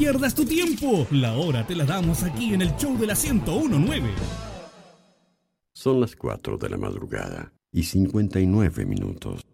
pierdas tu tiempo. La hora te la damos aquí en el show de la 101.9. Son las 4 de la madrugada y 59 minutos.